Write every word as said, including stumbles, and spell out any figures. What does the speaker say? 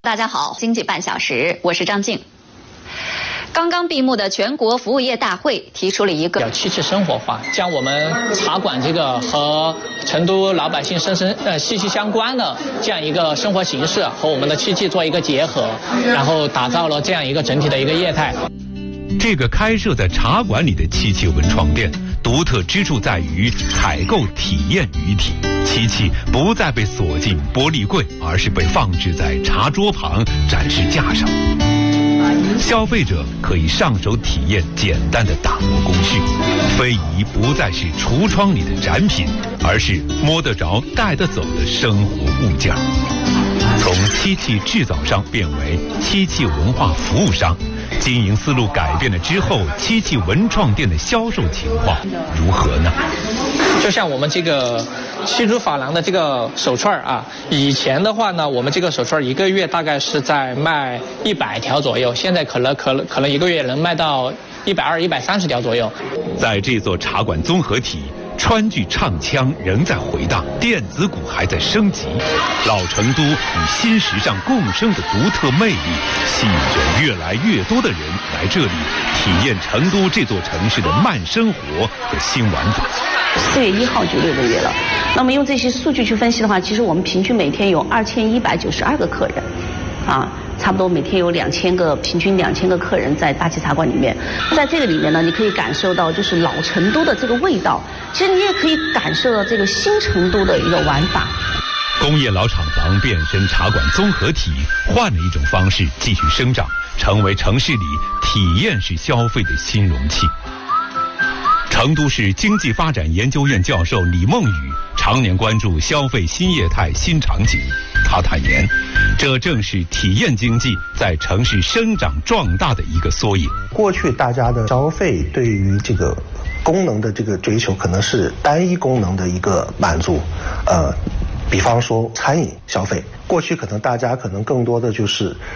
大家好，经济半小时，我是张静。刚刚闭幕的全国服务业大会提出了一个要七七生活化，将我们茶馆这个和成都老百姓深深呃息息相关的这样一个生活形式和我们的七七做一个结合，然后打造了这样一个整体的一个业态。 这个开设在茶馆里的七七文创店，独特之处在于采购体验于一体。七七不再被锁进玻璃柜，而是被放置在茶桌旁展示架上。消费者可以上手体验简单的打磨工序，非遗不再是橱窗里的展品，而是摸得着、带得走的生活物件。从七七制造商变为七七文化服务商，经营思路改变了之后，七七文创店的销售情况如何呢？ 就像我们这个七珠珐琅的这个手串啊，以前的话呢，我们这个手串一个月大概是在卖一百条左右，现在可能可能可能一个月能卖到一百二、一百三十条左右。 在这座茶馆综合体，川剧唱腔仍在回荡，电子鼓还在升级，老成都与新时尚共生的独特魅力，吸引着越来越多的人来这里体验成都这座城市的慢生活和新玩法。 四月一号就六个月了，那么用这些数据去分析的话，其实我们平均每天有二千一百九十二个客人，啊。差不多每天有两千个，平均两千个客人在大七茶馆里面。在这个里面呢，你可以感受到就是老成都的这个味道，其实你也可以感受到这个新成都的一个玩法。 工业老厂房变身茶馆综合体，换了一种方式继续生长，成为城市里体验式消费的新容器。成都市经济发展研究院教授李梦雨常年关注消费新业态新场景，他坦言，这正是体验经济在城市生长壮大的一个缩影。 过去大家的消费对于这个功能的这个追求可能是单一功能的一个满足，呃，比方说餐饮消费，过去可能大家可能更多的就是